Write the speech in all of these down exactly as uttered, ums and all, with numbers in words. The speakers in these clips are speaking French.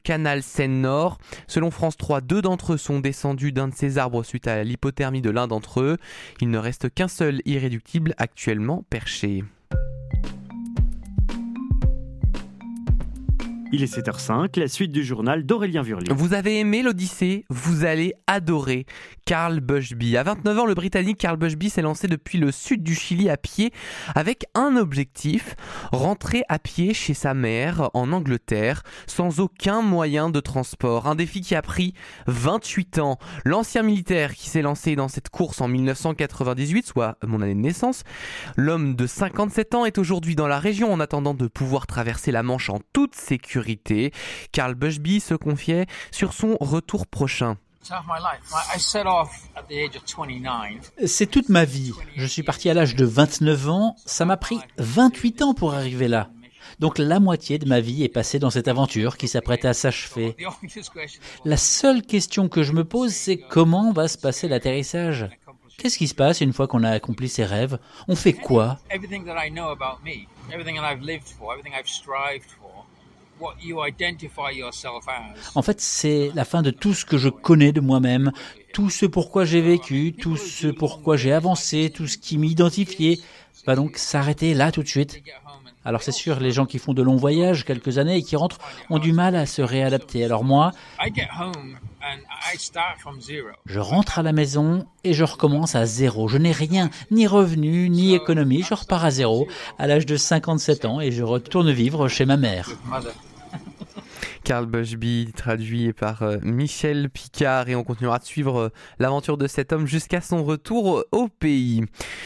canal Seine-Nord. Selon France trois, deux d'entre eux sont descendus d'un de ces arbres suite à l'hypothermie de l'un d'entre eux. Il ne reste qu'un seul irréductible actuellement perché. Il est sept heures cinq, la suite du journal d'Aurélien Vurlier. Vous avez aimé l'Odyssée, vous allez adorer Carl Bushby. À vingt-neuf ans, le Britannique Carl Bushby s'est lancé depuis le sud du Chili à pied avec un objectif, rentrer à pied chez sa mère en Angleterre sans aucun moyen de transport. Un défi qui a pris vingt-huit ans. L'ancien militaire qui s'est lancé dans cette course en dix-neuf cent quatre-vingt-dix-huit, soit mon année de naissance, l'homme de cinquante-sept ans est aujourd'hui dans la région en attendant de pouvoir traverser la Manche en toute sécurité. Carl Bushby se confiait sur son retour prochain. C'est toute ma vie. Je suis parti à l'âge de vingt-neuf ans. Ça m'a pris vingt-huit ans pour arriver là. Donc la moitié de ma vie est passée dans cette aventure qui s'apprête à s'achever. La seule question que je me pose, c'est comment va se passer l'atterrissage ? Qu'est-ce qui se passe une fois qu'on a accompli ses rêves ? On fait quoi ? En fait, c'est la fin de tout ce que je connais de moi-même, tout ce pourquoi j'ai vécu, tout ce pourquoi j'ai avancé, tout ce qui m'identifiait va donc s'arrêter là tout de suite. Alors c'est sûr, les gens qui font de longs voyages, quelques années, et qui rentrent, ont du mal à se réadapter. Alors moi, je rentre à la maison et je recommence à zéro. Je n'ai rien, ni revenu, ni économie. Je repars à zéro à l'âge de cinquante-sept ans et je retourne vivre chez ma mère. Carl Bushby, traduit par euh, Michel Picard, et on continuera de suivre euh, l'aventure de cet homme jusqu'à son retour au pays.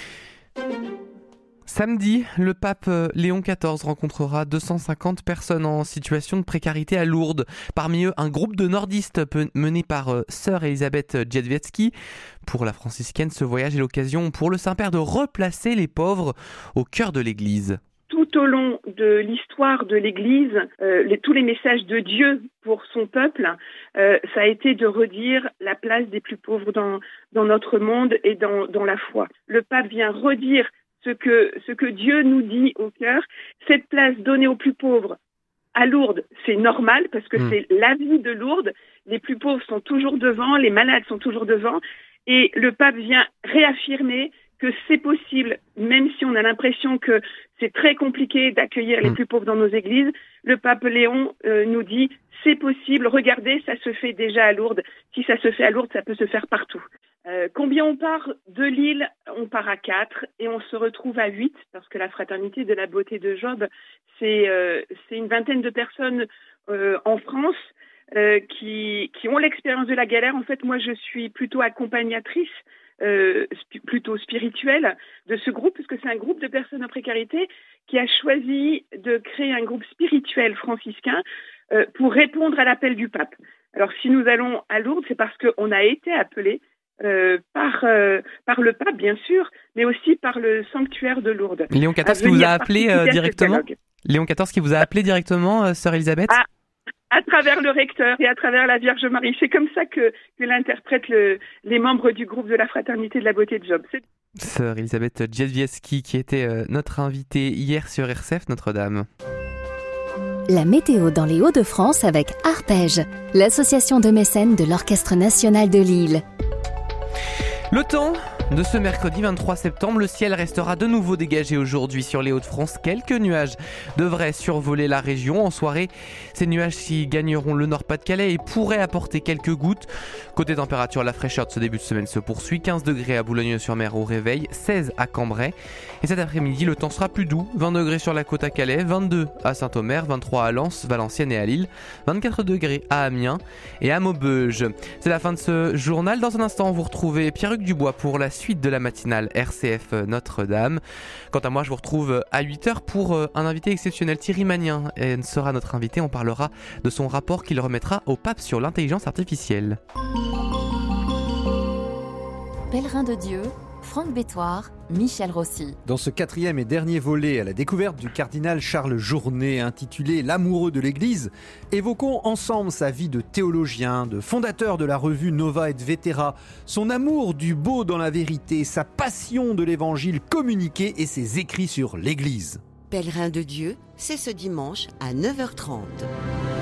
Samedi, le pape Léon quatorze rencontrera deux cent cinquante personnes en situation de précarité à Lourdes. Parmi eux, un groupe de nordistes mené par euh, sœur Elisabeth Djedwiecki. Pour la franciscaine, ce voyage est l'occasion pour le Saint-Père de replacer les pauvres au cœur de l'Église. Tout au long de l'histoire de l'Église, euh, les, tous les messages de Dieu pour son peuple, euh, ça a été de redire la place des plus pauvres dans, dans notre monde et dans, dans la foi. Le pape vient redire ce que, ce que Dieu nous dit au cœur. Cette place donnée aux plus pauvres à Lourdes, c'est normal parce que mmh. c'est la vie de Lourdes. Les plus pauvres sont toujours devant, les malades sont toujours devant. Et le pape vient réaffirmer que c'est possible, même si on a l'impression que c'est très compliqué d'accueillir les plus pauvres dans nos églises. Le pape Léon euh, nous dit c'est possible, regardez, ça se fait déjà à Lourdes. Si ça se fait à Lourdes, ça peut se faire partout. Euh, combien on part de Lille ? On part à quatre et on se retrouve à huit parce que la fraternité de la beauté de Job, c'est, euh, c'est une vingtaine de personnes euh, en France euh, qui, qui ont l'expérience de la galère. En fait, moi, je suis plutôt accompagnatrice. Euh, sp- plutôt spirituel de ce groupe, parce que c'est un groupe de personnes en précarité qui a choisi de créer un groupe spirituel franciscain euh, pour répondre à l'appel du pape. Alors si nous allons à Lourdes, c'est parce qu'on a été appelés euh, par, euh, par le pape, bien sûr, mais aussi par le sanctuaire de Lourdes. Léon quatorze qui vous a appelé euh, directement Léon quatorze qui vous a appelé directement, euh, sœur Elisabeth ah. À travers le recteur et à travers la Vierge Marie. C'est comme ça que, que l'interprètent le, les membres du groupe de la Fraternité de la Beauté de Job. C'est... Sœur Elisabeth Djedwiecki qui était euh, notre invitée hier sur R C F Notre-Dame. La météo dans les Hauts-de-France avec Arpège, l'association de mécènes de l'Orchestre National de Lille. Le temps de ce mercredi vingt-trois septembre, le ciel restera de nouveau dégagé aujourd'hui sur les Hauts-de-France. Quelques nuages devraient survoler la région. En soirée, ces nuages qui gagneront le Nord-Pas-de-Calais et pourraient apporter quelques gouttes. Côté température, la fraîcheur de ce début de semaine se poursuit. quinze degrés à Boulogne-sur-Mer au réveil, seize à Cambrai. Et cet après-midi, le temps sera plus doux. vingt degrés sur la côte à Calais, vingt-deux à Saint-Omer, vingt-trois à Lens, Valenciennes et à Lille, vingt-quatre degrés à Amiens et à Maubeuge. C'est la fin de ce journal. Dans un instant, vous retrouvez Pierre-Hugues Dubois pour la suite de la matinale R C F Notre-Dame. Quant à moi, je vous retrouve à huit heures pour un invité exceptionnel. Thierry Magnin sera notre invité. On parlera de son rapport qu'il remettra au pape sur l'intelligence artificielle. Pèlerin de Dieu, Franck Bétoir, Michel Rossi. Dans ce quatrième et dernier volet à la découverte du cardinal Charles Journet, intitulé L'amoureux de l'Église, évoquons ensemble sa vie de théologien, de fondateur de la revue Nova et Vetera, son amour du beau dans la vérité, sa passion de l'évangile communiqué et ses écrits sur l'Église. Pèlerin de Dieu, c'est ce dimanche à neuf heures trente.